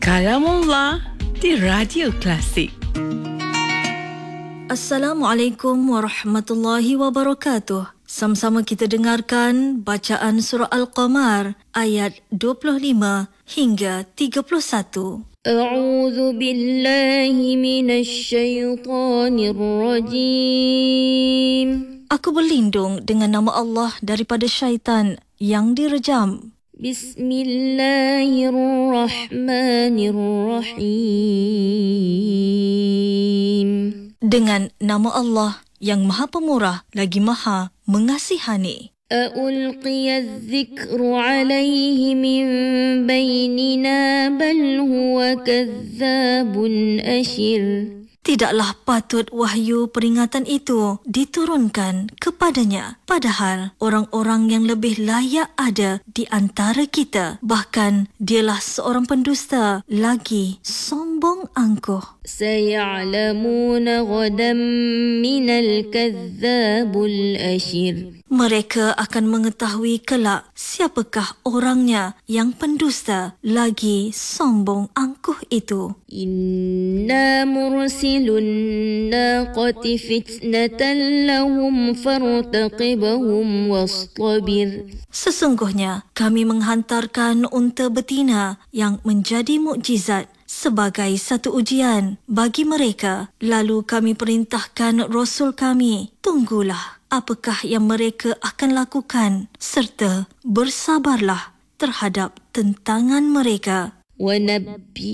Kalamullah di Radio Klasik. Assalamualaikum warahmatullahi wabarakatuh. Sama-sama kita dengarkan bacaan surah Al-Qamar ayat 25 hingga 31. A'udzu billahi minasyaitonir rajim. Aku berlindung dengan nama Allah daripada syaitan yang direjam. Bismillahirrahmanirrahim. Dengan nama Allah yang Maha Pemurah lagi Maha Mengasihani. A'ulqiya adh-dhikru 'alayhi min bainina bal huwa kadzdzabun ashir. Tidaklah patut wahyu peringatan itu diturunkan kepadanya. Padahal orang-orang yang lebih layak ada di antara kita. Bahkan dialah seorang pendusta lagi sombong angkuh. Saya'lamuna ghadan minal kadzdzabul ashir. Mereka akan mengetahui kelak siapakah orangnya yang pendusta lagi sombong angkuh itu. Inna mursilun naqati fitnatan lahum fartaqibhum wastabir. Sesungguhnya kami menghantarkan unta betina yang menjadi mukjizat sebagai satu ujian bagi mereka. Lalu kami perintahkan Rasul kami, tunggulah apakah yang mereka akan lakukan serta bersabarlah terhadap tentangan mereka. Wa nabbi